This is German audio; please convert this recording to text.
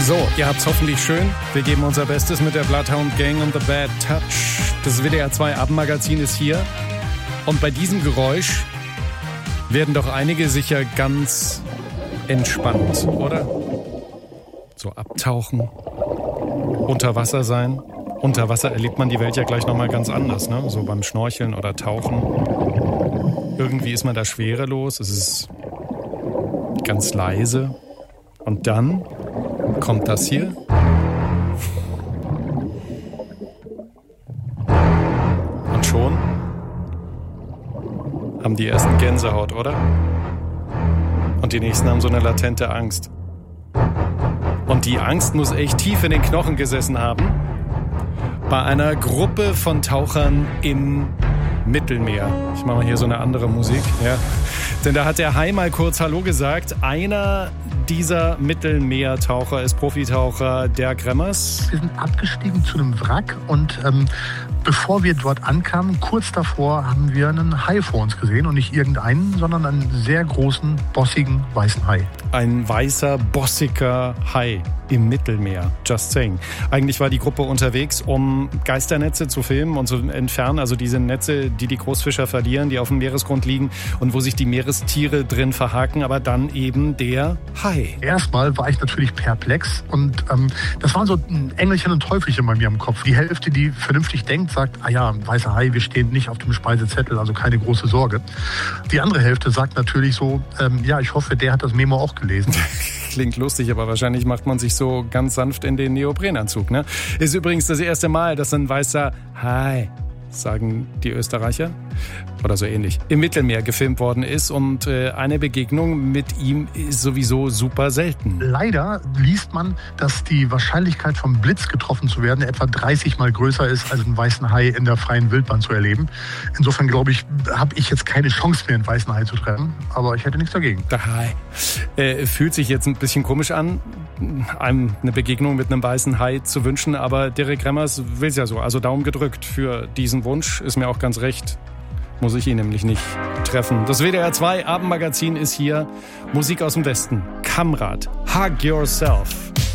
So, ihr habt's hoffentlich schön. Wir geben unser Bestes mit der Bloodhound Gang und The Bad Touch. Das WDR 2 Abendmagazin ist hier. Und bei diesem Geräusch werden doch einige sicher ganz entspannt, oder? So abtauchen, unter Wasser sein. Unter Wasser erlebt man die Welt ja gleich nochmal ganz anders, ne? So beim Schnorcheln oder Tauchen. Irgendwie ist man da schwerelos, es ist ganz leise. Und dann kommt das hier. Und schon haben die ersten Gänsehaut, oder? Und die nächsten haben so eine latente Angst. Und die Angst muss echt tief in den Knochen gesessen haben. Bei einer Gruppe von Tauchern im Mittelmeer. Ich mache mal hier so eine andere Musik. Ja. Denn da hat der Hai mal kurz Hallo gesagt. Einer dieser Mittelmeertaucher ist Profitaucher Dirk Remmers. Wir sind abgestiegen zu einem Wrack und bevor wir dort ankamen, kurz davor, haben wir einen Hai vor uns gesehen. Und nicht irgendeinen, sondern einen sehr großen, bossigen, weißen Hai. Ein weißer, bossiger Hai im Mittelmeer. Just saying. Eigentlich war die Gruppe unterwegs, um Geisternetze zu filmen und zu entfernen. Also diese Netze, die die Großfischer verlieren, die auf dem Meeresgrund liegen und wo sich die Meerestiere drin verhaken. Aber dann eben der Hai. Erstmal war ich natürlich perplex. Und das waren so ein Engelchen und Teufelchen bei mir im Kopf. Die Hälfte, die vernünftig denkt, sagt, ah ja, ein weißer Hai, wir stehen nicht auf dem Speisezettel, also keine große Sorge. Die andere Hälfte sagt natürlich so, ja, ich hoffe, der hat das Memo auch gelesen. Klingt lustig, aber wahrscheinlich macht man sich so ganz sanft in den Neoprenanzug, ne? Ist übrigens das erste Mal, dass ein weißer Hai, sagen die Österreicher, oder so ähnlich, im Mittelmeer gefilmt worden ist. Und eine Begegnung mit ihm ist sowieso super selten. Leider liest man, dass die Wahrscheinlichkeit vom Blitz getroffen zu werden etwa 30 Mal größer ist, als einen weißen Hai in der freien Wildbahn zu erleben. Insofern glaube ich, habe ich jetzt keine Chance mehr, einen weißen Hai zu treffen. Aber ich hätte nichts dagegen. Der Hai fühlt sich jetzt ein bisschen komisch an, einem eine Begegnung mit einem weißen Hai zu wünschen. Aber Dirk Remmers will es ja so. Also Daumen gedrückt für diesen Wunsch. Ist mir auch ganz recht. Muss ich ihn nämlich nicht treffen. Das WDR 2 Abendmagazin ist hier. Musik aus dem Westen. Kamrat. Hug Yourself.